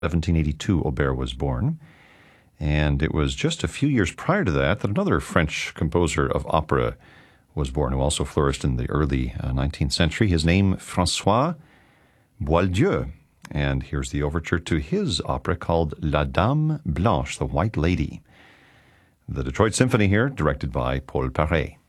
1782, Auber was born. And it was just a few years prior to that another French composer of opera was born, who also flourished in the early 19th century. His name, François Boieldieu. And here's the overture to his opera called La Dame Blanche, the White Lady. The Detroit Symphony here, directed by Paul Paret.